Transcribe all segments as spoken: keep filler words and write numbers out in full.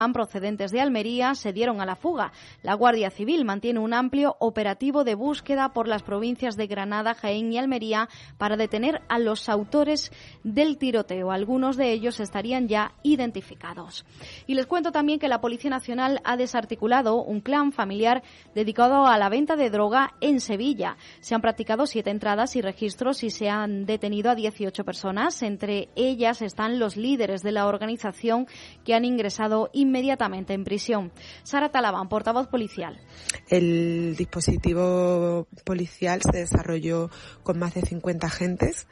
procedentes de Almería se dieron a la fuga. La Guardia Civil mantiene un amplio operativo de búsqueda por las provincias de Granada, Jaén y Almería para detener a los autores del tiroteo. Algunos de ellos estarían ya identificados. Y les cuento también que la Policía Nacional ha desarticulado un clan familiar dedicado a la venta de droga en Sevilla. Se han practicado siete entradas y registros y se han detenido a dieciocho personas. Entre ellas están los líderes de la organización que han ingresado inmediatamente inmediatamente en prisión. Sara Talabán, portavoz policial. El dispositivo policial se desarrolló con más de cincuenta agentes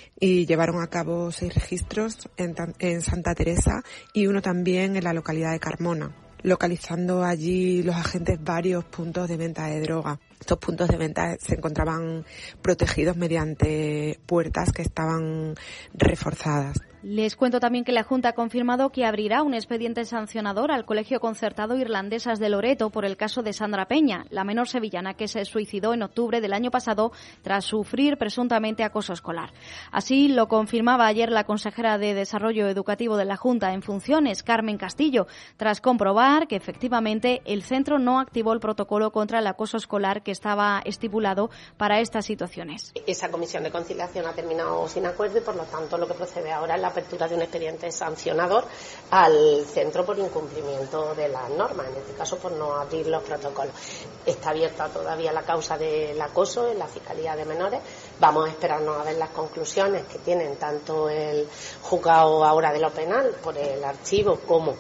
y llevaron a cabo seis registros en, en Santa Teresa y uno también en la localidad de Carmona, localizando allí los agentes varios puntos de venta de droga. Estos puntos de venta se encontraban protegidos mediante puertas que estaban reforzadas. Les cuento también que la Junta ha confirmado que abrirá un expediente sancionador al Colegio Concertado Irlandesas de Loreto por el caso de Sandra Peña, la menor sevillana que se suicidó en octubre del año pasado tras sufrir presuntamente acoso escolar. Así lo confirmaba ayer la consejera de Desarrollo Educativo de la Junta en funciones, Carmen Castillo, tras comprobar que efectivamente el centro no activó el protocolo contra el acoso escolar que estaba estipulado para estas situaciones. Esa comisión de conciliación ha terminado sin acuerdo y por lo tanto lo que procede ahora es la apertura de un expediente sancionador al centro por incumplimiento de las normas, en este caso por no abrir los protocolos. Está abierta todavía la causa del acoso en la Fiscalía de Menores. Vamos a esperarnos a ver las conclusiones que tienen tanto el juzgado ahora de lo penal por el archivo como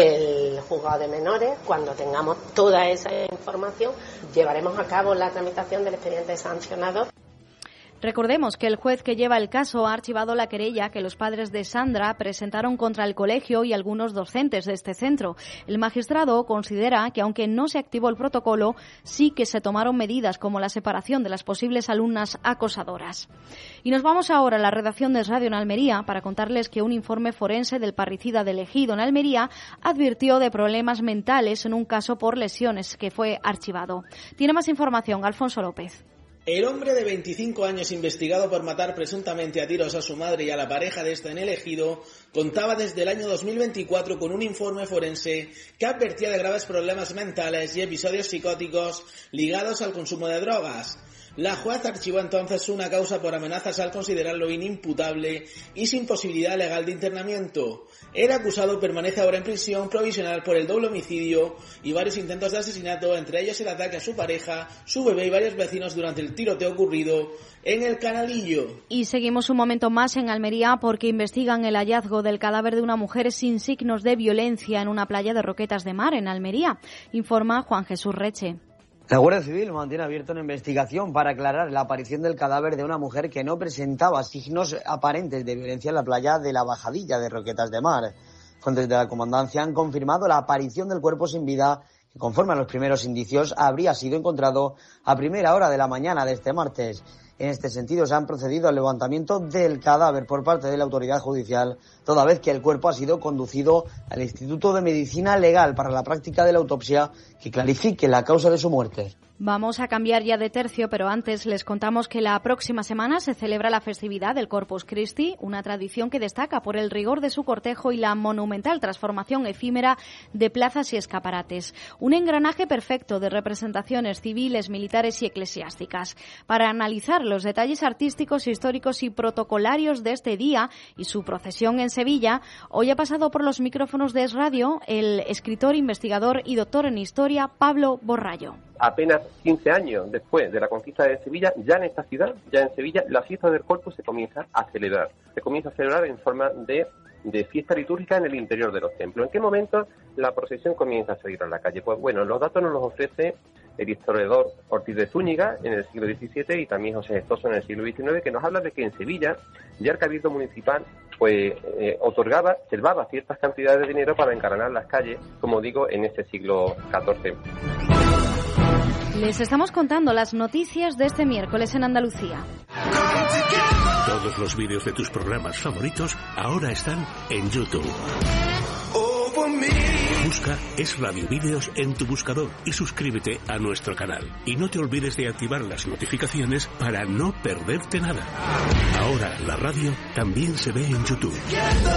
el juzgado de menores. Cuando tengamos toda esa información llevaremos a cabo la tramitación del expediente sancionador. Recordemos que el juez que lleva el caso ha archivado la querella que los padres de Sandra presentaron contra el colegio y algunos docentes de este centro. El magistrado considera que aunque no se activó el protocolo, sí que se tomaron medidas como la separación de las posibles alumnas acosadoras. Y nos vamos ahora a la redacción de Radio en Almería para contarles que un informe forense del parricida del Ejido en Almería advirtió de problemas mentales en un caso por lesiones que fue archivado. Tiene más información Alfonso López. El hombre de veinticinco años investigado por matar presuntamente a tiros a su madre y a la pareja de esta en el Ejido contaba desde el año dos mil veinticuatro con un informe forense que advertía de graves problemas mentales y episodios psicóticos ligados al consumo de drogas. La juez archivó entonces una causa por amenazas al considerarlo inimputable y sin posibilidad legal de internamiento. El acusado permanece ahora en prisión provisional por el doble homicidio y varios intentos de asesinato, entre ellos el ataque a su pareja, su bebé y varios vecinos durante el tiroteo ocurrido en el Canalillo. Y seguimos un momento más en Almería porque investigan el hallazgo del cadáver de una mujer sin signos de violencia en una playa de Roquetas de Mar, en Almería, informa Juan Jesús Reche. La Guardia Civil mantiene abierta una investigación para aclarar la aparición del cadáver de una mujer que no presentaba signos aparentes de violencia en la playa de la Bajadilla de Roquetas de Mar. Fuentes de la comandancia han confirmado la aparición del cuerpo sin vida que, conforme a los primeros indicios, habría sido encontrado a primera hora de la mañana de este martes. En este sentido, se han procedido al levantamiento del cadáver por parte de la autoridad judicial, toda vez que el cuerpo ha sido conducido al Instituto de Medicina Legal para la práctica de la autopsia que clarifique la causa de su muerte. Vamos a cambiar ya de tercio, pero antes les contamos que la próxima semana se celebra la festividad del Corpus Christi, una tradición que destaca por el rigor de su cortejo y la monumental transformación efímera de plazas y escaparates. Un engranaje perfecto de representaciones civiles, militares y eclesiásticas. Para analizar los detalles artísticos, históricos y protocolarios de este día y su procesión en Sevilla, hoy ha pasado por los micrófonos de Es Radio el escritor, investigador y doctor en historia Pablo Borrallo. Apenas quince años después de la conquista de Sevilla, ya en esta ciudad, ya en Sevilla, la fiesta del Corpus se comienza a celebrar. Se comienza a celebrar en forma de, de fiesta litúrgica en el interior de los templos. ¿En qué momento la procesión comienza a salir a la calle? Pues bueno, los datos nos los ofrece el historiador Ortiz de Zúñiga en el siglo diecisiete y también José Gestoso en el siglo diecinueve, que nos habla de que en Sevilla ya el Cabildo Municipal pues eh, otorgaba, reservaba ciertas cantidades de dinero para encarnar las calles, como digo, en ese siglo catorce. Les estamos contando las noticias de este miércoles en Andalucía. Todos los vídeos de tus programas favoritos ahora están en YouTube. Busca Es Radio Vídeos en tu buscador y suscríbete a nuestro canal. Y no te olvides de activar las notificaciones para no perderte nada. Ahora la radio también se ve en YouTube.